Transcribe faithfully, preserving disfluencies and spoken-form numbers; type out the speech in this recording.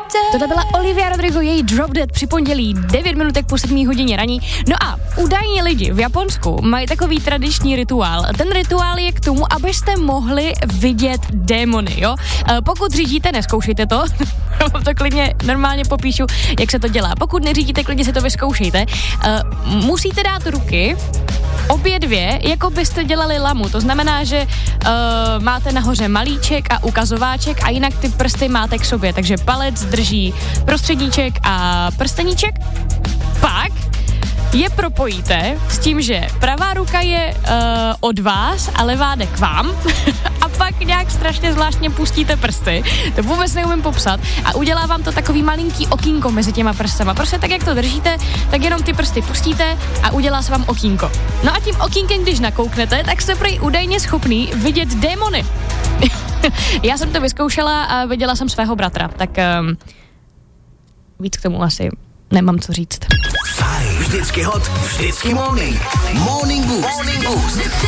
Tohle byla Olivia Rodrigo, její Drop Dead při pondělí, devět minutek po sedmé hodině raní. No a údajně lidi v Japonsku mají takový tradiční rituál. Ten rituál je k tomu, abyste mohli vidět démony, jo? E, pokud řídíte, neskoušejte to, já vám to klidně normálně popíšu, jak se to dělá. Pokud neřídíte, klidně si to vyzkoušejte. E, musíte dát ruky, obě dvě, jako byste dělali lamu. To znamená, že uh, máte nahoře malíček a ukazováček a jinak ty prsty máte k sobě. Takže palec drží prostředníček a prsteníček. Pak je propojíte s tím, že pravá ruka je uh, od vás a levá jde k vám a pak nějak strašně zvláštně pustíte prsty. To vůbec neumím popsat a udělá vám to takový malinký okýnko mezi těma prstama. Prostě tak, jak to držíte, tak jenom ty prsty pustíte a udělá se vám okýnko. No a tím okýnkem, když nakouknete, tak jste prý údajně schopný vidět démony. Já jsem to vyzkoušela a viděla jsem svého bratra, tak um, víc k tomu asi nemám co říct. Vždycky hot, vždycky morning. Morning Boost. Morning Boost.